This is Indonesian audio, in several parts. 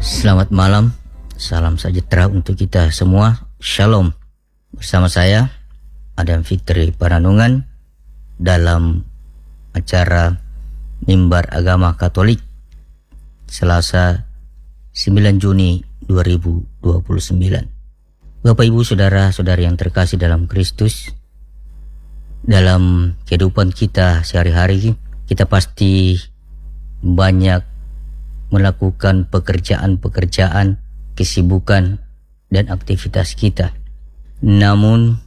Selamat malam, salam sejahtera untuk kita semua. Shalom. Bersama saya Adam Fitri Paranungan dalam acara Mimbar Agama Katolik Selasa 9 Juni 2029. Bapak Ibu Saudara-saudari yang terkasih dalam Kristus, dalam kehidupan kita sehari-hari kita pasti banyak melakukan pekerjaan-pekerjaan, kesibukan dan aktivitas kita. Namun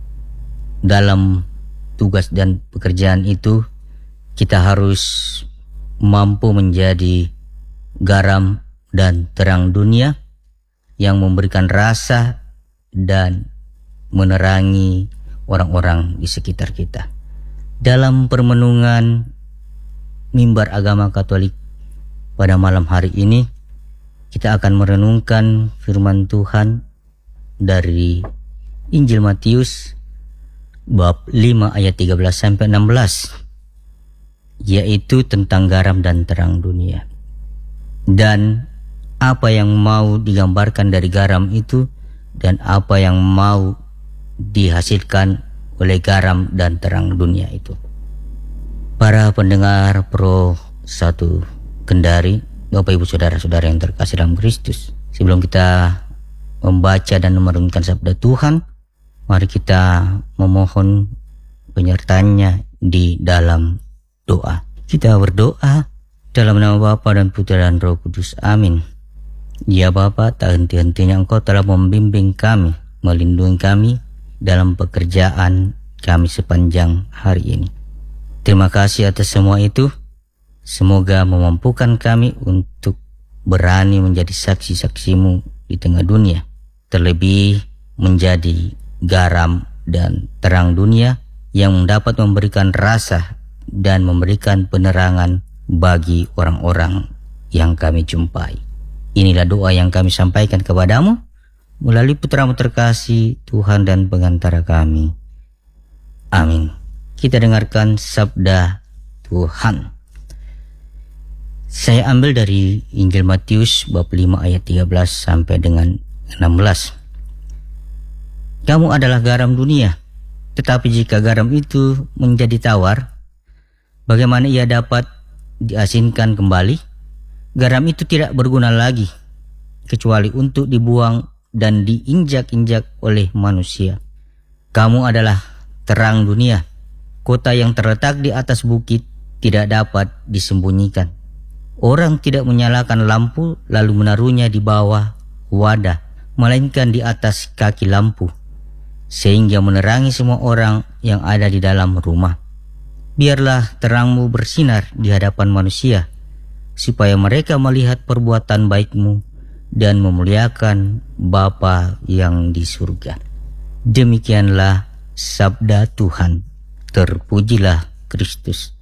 dalam tugas dan pekerjaan itu kita harus mampu menjadi garam dan terang dunia yang memberikan rasa dan menerangi orang-orang di sekitar kita. Dalam permenungan Mimbar Agama Katolik pada malam hari ini, kita akan merenungkan firman Tuhan dari Injil Matius bab 5 ayat 13 sampai 16, yaitu tentang garam dan terang dunia. Dan apa yang mau digambarkan dari garam itu dan apa yang mau dihasilkan oleh garam dan terang dunia itu. Para pendengar Pro 1 Kendari, Bapak Ibu Saudara-saudara yang terkasih dalam Kristus, sebelum kita membaca dan merenungkan sabda Tuhan, mari kita memohon penyertaannya di dalam doa. Kita berdoa dalam nama Bapa dan Putra dan Roh Kudus. Amin. Ya Bapa, tak henti-hentinya Engkau telah membimbing kami, melindungi kami dalam pekerjaan kami sepanjang hari ini. Terima kasih atas semua itu. Semoga memampukan kami untuk berani menjadi saksi-saksi-Mu di tengah dunia, terlebih menjadi garam dan terang dunia yang dapat memberikan rasa dan memberikan penerangan bagi orang-orang yang kami jumpai. Inilah doa yang kami sampaikan kepadamu melalui Putra-Mu terkasih, Tuhan dan pengantara kami. Amin. Kita dengarkan sabda Tuhan. Saya ambil dari Injil Matius bab 5 ayat 13 sampai dengan 16. Kamu adalah garam dunia, tetapi jika garam itu menjadi tawar, bagaimana ia dapat diasinkan kembali? Garam itu tidak berguna lagi, kecuali untuk dibuang dan diinjak-injak oleh manusia. Kamu adalah terang dunia. Kota yang terletak di atas bukit tidak dapat disembunyikan. Orang tidak menyalakan lampu lalu menaruhnya di bawah wadah, melainkan di atas kaki lampu, sehingga menerangi semua orang yang ada di dalam rumah. Biarlah terangmu bersinar di hadapan manusia, supaya mereka melihat perbuatan baikmu dan memuliakan Bapa yang di surga. Demikianlah sabda Tuhan. Terpujilah Kristus.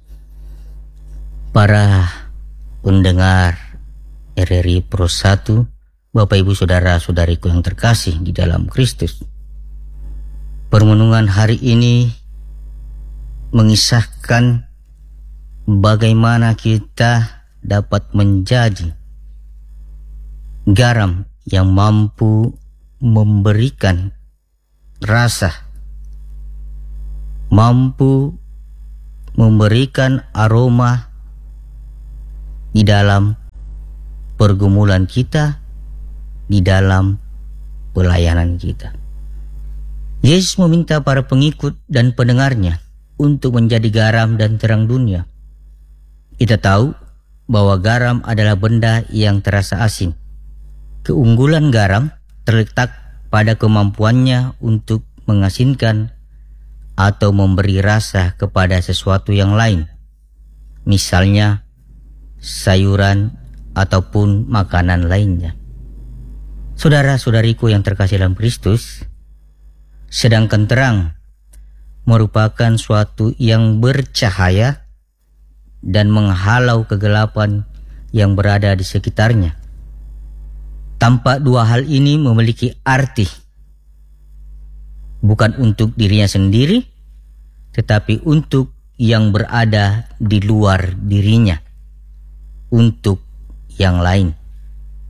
Para pendengar RRI Pro 1, Bapak Ibu Saudara-saudariku yang terkasih di dalam Kristus, permenungan hari ini mengisahkan bagaimana kita dapat menjadi garam yang mampu memberikan rasa, mampu memberikan aroma di dalam pergumulan kita, di dalam pelayanan kita. Yesus meminta para pengikut dan pendengarnya untuk menjadi garam dan terang dunia. Kita tahu bahwa garam adalah benda yang terasa asin. Keunggulan garam terletak pada kemampuannya untuk mengasinkan atau memberi rasa kepada sesuatu yang lain. Misalnya sayuran ataupun makanan lainnya. Saudara-saudariku yang terkasih dalam Kristus, sedangkan terang merupakan suatu yang bercahaya dan menghalau kegelapan yang berada di sekitarnya. Tampak dua hal ini memiliki arti, bukan untuk dirinya sendiri, tetapi untuk yang berada di luar dirinya, untuk yang lain.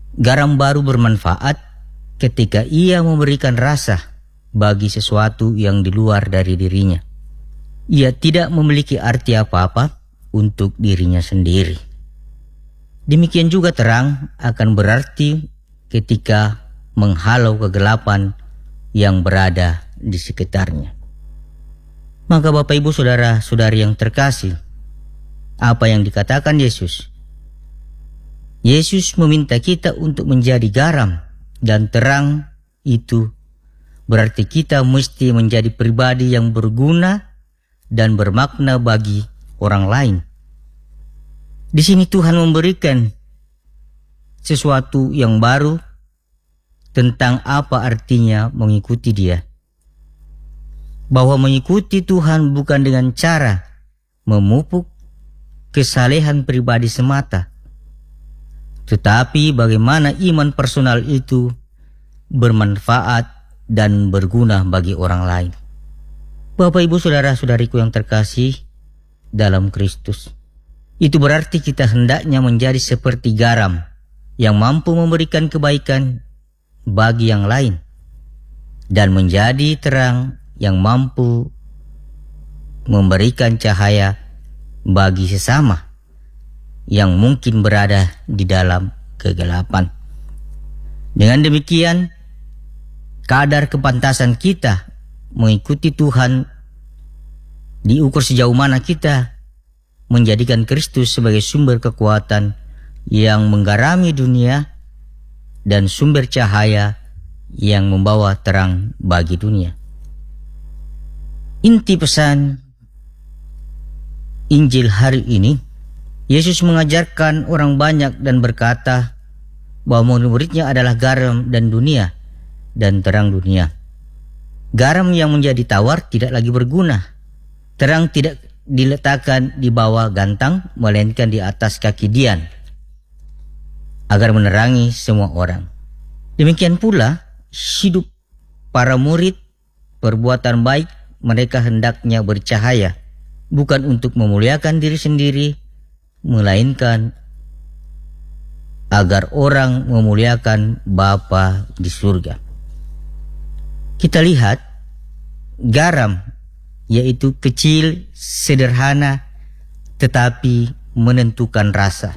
Garam baru bermanfaat ketika ia memberikan rasa bagi sesuatu yang di luar dari dirinya. Ia tidak memiliki arti apa-apa untuk dirinya sendiri. Demikian juga terang akan berarti ketika menghalau kegelapan yang berada di sekitarnya. Maka Bapak Ibu Saudara-saudari yang terkasih, apa yang dikatakan Yesus? Yesus meminta kita untuk menjadi garam dan terang. Itu berarti kita mesti menjadi pribadi yang berguna dan bermakna bagi orang lain. Di sini Tuhan memberikan sesuatu yang baru tentang apa artinya mengikuti Dia. Bahwa mengikuti Tuhan bukan dengan cara memupuk kesalehan pribadi semata, tetapi bagaimana iman personal itu bermanfaat dan berguna bagi orang lain. Bapak Ibu Saudara-saudariku yang terkasih dalam Kristus, itu berarti kita hendaknya menjadi seperti garam yang mampu memberikan kebaikan bagi yang lain dan menjadi terang yang mampu memberikan cahaya bagi sesama yang mungkin berada di dalam kegelapan. Dengan demikian, kadar kepantasan kita mengikuti Tuhan diukur sejauh mana kita menjadikan Kristus sebagai sumber kekuatan yang menggarami dunia dan sumber cahaya yang membawa terang bagi dunia. Inti pesan Injil hari ini, Yesus mengajarkan orang banyak dan berkata bahwa murid-muridnya adalah garam dan dunia dan terang dunia. Garam yang menjadi tawar tidak lagi berguna. Terang tidak diletakkan di bawah gantang, melainkan di atas kaki dian, agar menerangi semua orang. Demikian pula hidup para murid, perbuatan baik mereka hendaknya bercahaya, bukan untuk memuliakan diri sendiri, melainkan agar orang memuliakan Bapa di surga. Kita lihat garam, yaitu kecil, sederhana, tetapi menentukan rasa.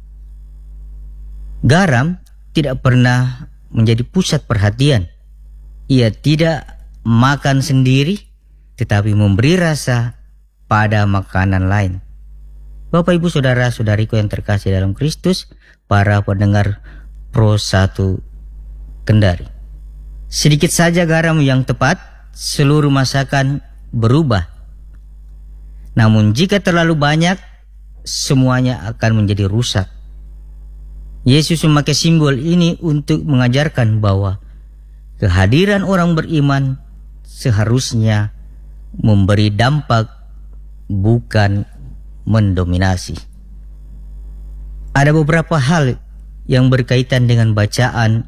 Garam tidak pernah menjadi pusat perhatian. Ia tidak makan sendiri, tetapi memberi rasa pada makanan lain. Bapak Ibu Saudara-saudariku yang terkasih dalam Kristus, para pendengar Pro 1 Kendari. Sedikit saja garam yang tepat, seluruh masakan berubah. Namun jika terlalu banyak, semuanya akan menjadi rusak. Yesus memakai simbol ini untuk mengajarkan bahwa kehadiran orang beriman seharusnya memberi dampak, bukan mendominasi. Ada beberapa hal yang berkaitan dengan bacaan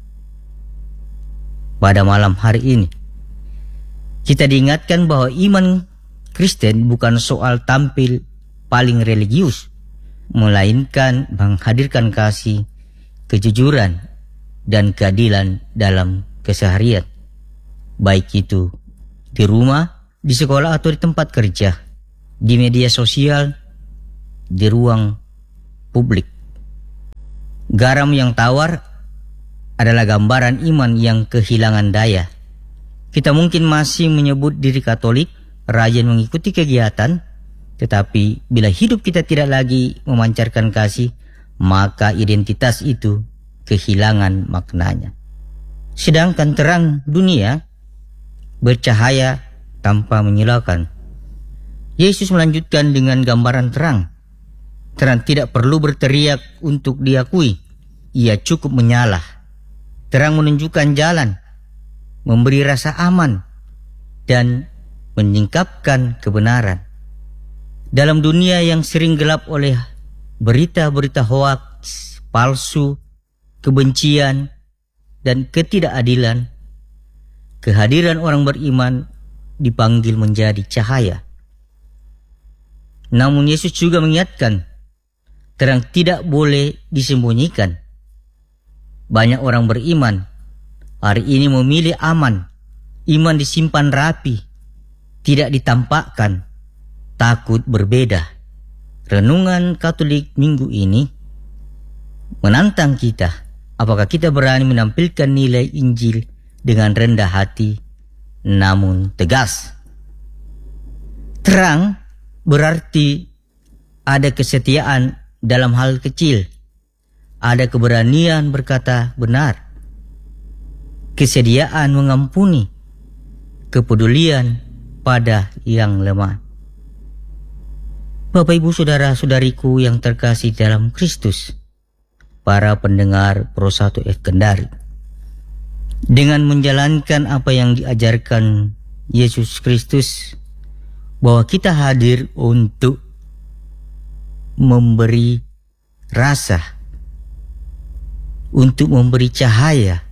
pada malam hari ini. Kita diingatkan bahwa iman Kristen bukan soal tampil paling religius, melainkan menghadirkan kasih, kejujuran, dan keadilan dalam keseharian, baik itu di rumah, di sekolah atau di tempat kerja, di media sosial, di ruang publik. Garam yang tawar adalah gambaran iman yang kehilangan daya. Kita mungkin masih menyebut diri Katolik, rajin mengikuti kegiatan, tetapi bila hidup kita tidak lagi memancarkan kasih, maka identitas itu kehilangan maknanya. Sedangkan terang dunia bercahaya tanpa menyilaukan. Yesus melanjutkan dengan gambaran terang. Terang tidak perlu berteriak untuk diakui. Ia cukup menyala. Terang menunjukkan jalan, memberi rasa aman, dan menyingkapkan kebenaran. Dalam dunia yang sering gelap oleh berita-berita hoaks, palsu, kebencian, dan ketidakadilan, kehadiran orang beriman dipanggil menjadi cahaya. Namun Yesus juga mengingatkan, terang tidak boleh disembunyikan. banyak orang beriman hari ini memilih aman. Iman disimpan rapi, tidak ditampakkan, takut berbeda. Renungan Katolik minggu ini menantang kita. Apakah kita berani menampilkan nilai Injil dengan rendah hati namun tegas? Terang berarti ada kesetiaan dalam hal kecil, ada keberanian berkata benar, kesediaan mengampuni, kepedulian pada yang lemah. Bapak, Ibu, saudara-saudariku yang terkasih dalam Kristus, para pendengar Pro 1 F Kendari, dengan menjalankan apa yang diajarkan Yesus Kristus, bahwa kita hadir untuk memberi rasa, untuk memberi cahaya,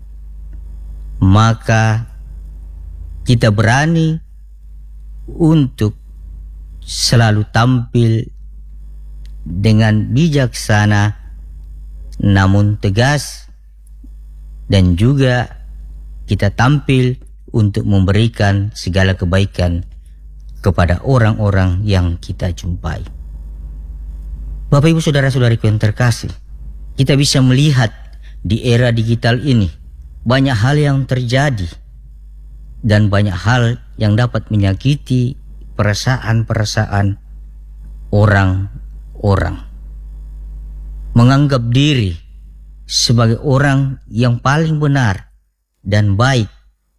maka kita berani untuk selalu tampil dengan bijaksana namun tegas, dan juga kita tampil untuk memberikan segala kebaikan kepada orang-orang yang kita jumpai. Bapak, Ibu, saudara-saudariku yang terkasih, kita bisa melihat di era digital ini banyak hal yang terjadi dan banyak hal yang dapat menyakiti perasaan-perasaan orang-orang. Menganggap diri sebagai orang yang paling benar dan baik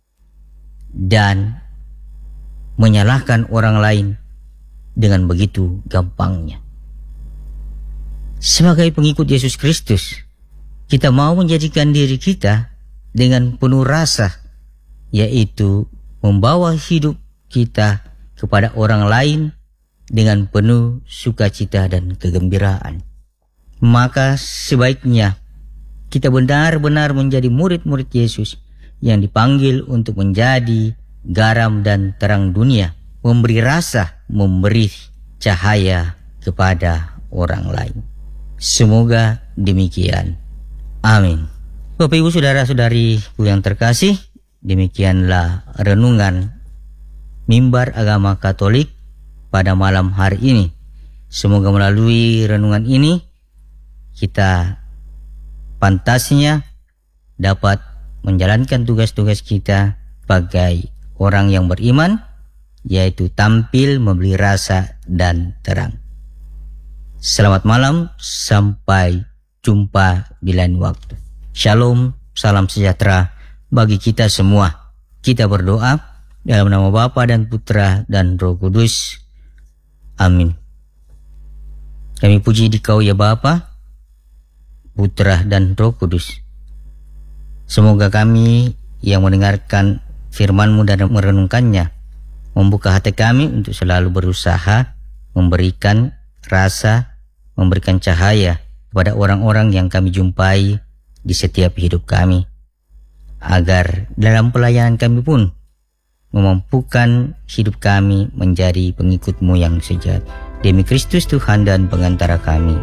dan menyalahkan orang lain dengan begitu gampangnya. Sebagai pengikut Yesus Kristus, kita mau menjadikan diri kita dengan penuh rasa, yaitu membawa hidup kita kepada orang lain dengan penuh sukacita dan kegembiraan. Maka sebaiknya kita benar-benar menjadi murid-murid Yesus yang dipanggil untuk menjadi garam dan terang dunia, memberi rasa, memberi cahaya kepada orang lain. Semoga demikian. Amin. Bapak, Ibu, saudara-saudariku yang terkasih, demikianlah renungan Mimbar Agama Katolik pada malam hari ini. Semoga melalui renungan ini kita pantasnya dapat menjalankan tugas-tugas kita sebagai orang yang beriman, yaitu tampil memberi rasa dan terang. Selamat malam, sampai jumpa di lain waktu. Shalom, salam sejahtera bagi kita semua. Kita berdoa dalam nama Bapa dan Putra dan Roh Kudus. Amin. Kami puji Dikau ya Bapa, Putra dan Roh Kudus. Semoga kami yang mendengarkan firman-Mu dan merenungkannya membuka hati kami untuk selalu berusaha memberikan rasa, memberikan cahaya kepada orang-orang yang kami jumpai di setiap hidup kami, agar dalam pelayanan kami pun memampukan hidup kami menjadi pengikut-Mu yang sejati. Demi Kristus Tuhan dan pengantara kami.